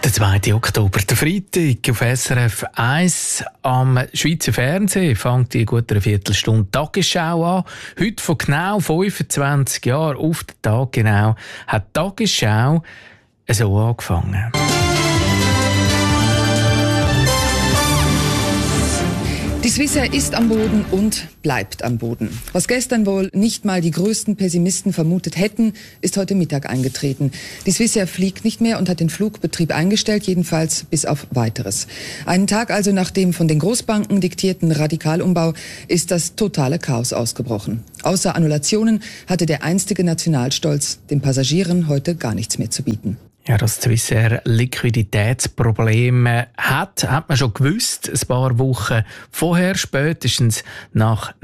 Der 2. Oktober, der Freitag auf SRF 1 am Schweizer Fernsehen fängt die gut eine Viertelstunde Tagesschau an. Heute vor genau 25 Jahren, auf den Tag genau, hat die Tagesschau so angefangen. Die Swissair ist am Boden und bleibt am Boden. Was gestern wohl nicht mal die größten Pessimisten vermutet hätten, ist heute Mittag eingetreten. Die Swissair fliegt nicht mehr und hat den Flugbetrieb eingestellt, jedenfalls bis auf Weiteres. Einen Tag also nach dem von den Großbanken diktierten Radikalumbau ist das totale Chaos ausgebrochen. Außer Annulationen hatte der einstige Nationalstolz den Passagieren heute gar nichts mehr zu bieten. Ja, dass die Swissair Liquiditätsprobleme hat man schon gewusst, ein paar Wochen vorher, spätestens nach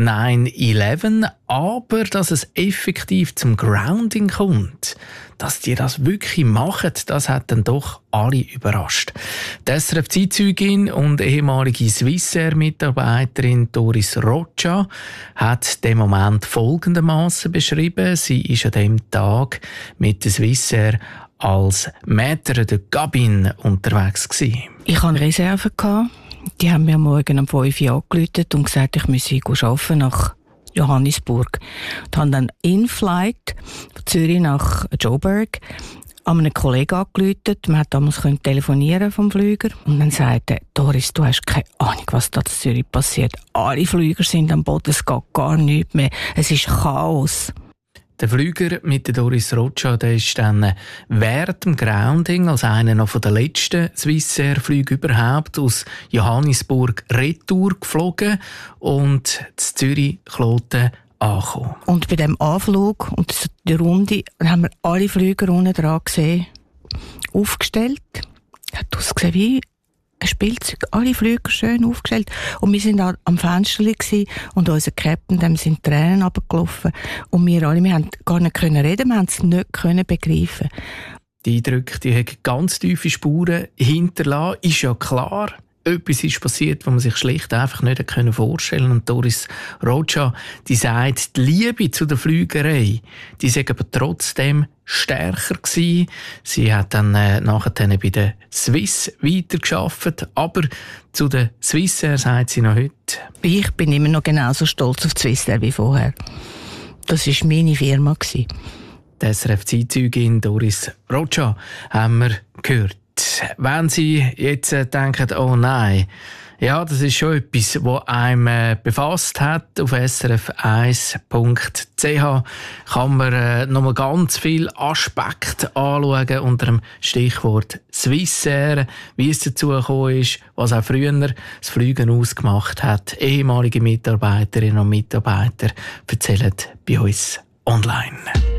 9/11. Aber dass es effektiv zum Grounding kommt, dass die das wirklich machen, das hat dann doch alle überrascht. Die SRF-Zeitzeugin und ehemalige Swissair-Mitarbeiterin Doris Rocha hat den Moment folgendermaßen beschrieben. Sie ist an dem Tag mit der Swissair als Maître de Cabine unterwegs gewesen. Ich hatte Reserven. Die haben mir morgen um 5 Uhr angerufen und gesagt, ich müsse arbeiten nach Johannesburg. Ich habe dann in-flight von Zürich nach Joburg an einen Kollegen angerufen. Man konnte damals telefonieren vom Flüger. Und dann sagte er, Doris, du hast keine Ahnung, was da in Zürich passiert. Alle Flüger sind am Boden, es geht gar nichts mehr. Es ist Chaos. Der Flüger mit der Doris Rocha, der ist dann während dem Grounding als einer von der letzten Swissair-Flüge überhaupt aus Johannesburg retour geflogen und in Zürich-Kloten angekommen. Und bei diesem Anflug und der Runde haben wir alle Flüger unten dran gesehen, aufgestellt. Hat ausgesehen wie ein Spielzeug, alle Flüger schön aufgestellt. Und wir waren am Fenster und unser Captain, dem sind Tränen runtergelaufen. Und wir haben gar nicht reden, wir haben es nicht begreifen. Die Eindrücke, die haben ganz tiefe Spuren hinterlassen, ist ja klar. Etwas ist passiert, was man sich schlicht einfach nicht vorstellen konnte. Und Doris Rocha, die sagt, die Liebe zu der Flügerei, die sei aber trotzdem stärker gewesen. Sie hat dann nachher bei der Swiss weitergearbeitet, aber zu der Swissair sagt sie noch heute: Ich bin immer noch genauso stolz auf die Swissair wie vorher. Das war meine Firma. Die SRF-Zeitzeugin Doris Rocha haben wir gehört. Wenn Sie jetzt denken, oh nein, ja, das ist schon etwas, was einem befasst hat. Auf srf1.ch kann man nochmal ganz viele Aspekte anschauen unter dem Stichwort Swissair, wie es dazu gekommen ist, was auch früher das Fliegen ausgemacht hat. Ehemalige Mitarbeiterinnen und Mitarbeiter erzählen bei uns online.